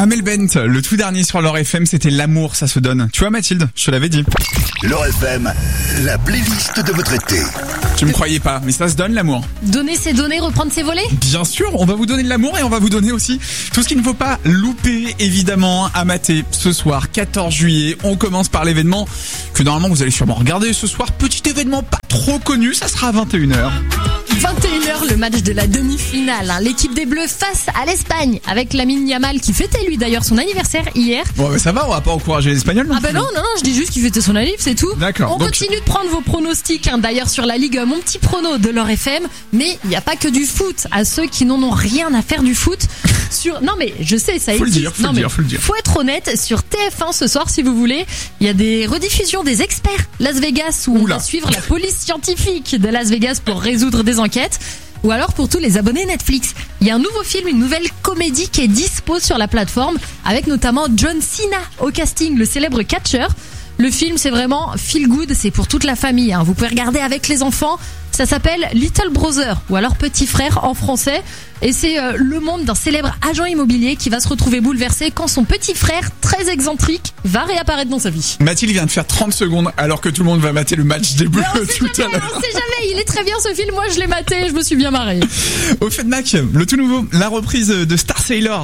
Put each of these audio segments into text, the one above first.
Amel Bent, le tout dernier sur L'Or FM, c'était L'amour, ça se donne. Tu vois Mathilde, je te l'avais dit. L'Or FM, la playlist de votre été. Tu me croyais pas, mais ça se donne l'amour. Donner ses données, reprendre ses volets ? Bien sûr, on va vous donner de l'amour et on va vous donner aussi tout ce qu'il ne faut pas louper, évidemment, à mater ce soir, 14 juillet. On commence par l'événement que normalement vous allez sûrement regarder ce soir. Petit événement pas trop connu, ça sera à 21h. 21h, le match de la demi-finale. L'équipe des Bleus face à l'Espagne, avec Lamine Yamal qui fêtait lui d'ailleurs son anniversaire hier. Bon, bah ça va, on va pas encourager les Espagnols non plus. Non, je dis juste qu'il fêtait son anniversaire, c'est tout. D'accord. On continue de prendre vos pronostics, d'ailleurs sur la Ligue, mon petit prono de L'Or FM. Mais il n'y a pas que du foot. À ceux qui n'en ont rien à faire du foot. Non mais je sais, ça existe. Faut le dire. Faut être honnête, sur TF1 ce soir si vous voulez, il y a des rediffusions des experts Las Vegas où on va suivre la police scientifique de Las Vegas pour résoudre des enquêtes. Ou alors pour tous les abonnés Netflix, il y a un nouveau film, une nouvelle comédie qui est dispo sur la plateforme avec notamment John Cena au casting, le célèbre catcheur. Le film c'est vraiment feel good, c'est pour toute la famille. Vous pouvez regarder avec les enfants. Ça s'appelle Little Brother ou alors Petit Frère en français. Et c'est le monde d'un célèbre agent immobilier qui va se retrouver bouleversé quand son petit frère, très excentrique, va réapparaître dans sa vie. Mathilde vient de faire 30 secondes alors que tout le monde va mater le match des Bleus tout à l'heure. On sait jamais, il est très bien ce film, moi je l'ai maté, je me suis bien marré. Au fait Mac, le tout nouveau, la reprise de Star Sailor.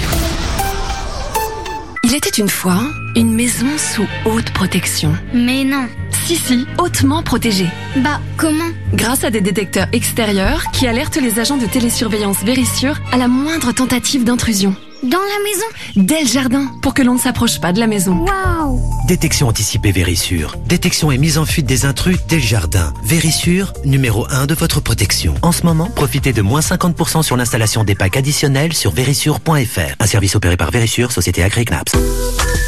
Il était une fois une maison sous haute protection. Mais non. Si, hautement protégée. Bah, comment ? Grâce à des détecteurs extérieurs qui alertent les agents de télésurveillance Vérissure à la moindre tentative d'intrusion. Dans la maison ? Dès le jardin, pour que l'on ne s'approche pas de la maison. Waouh ! Détection anticipée Vérissure. Détection et mise en fuite des intrus dès le jardin. Vérissure, numéro 1 de votre protection. En ce moment, profitez de moins 50% sur l'installation des packs additionnels sur vérissure.fr. Un service opéré par Vérissure, société agréée CNAPS.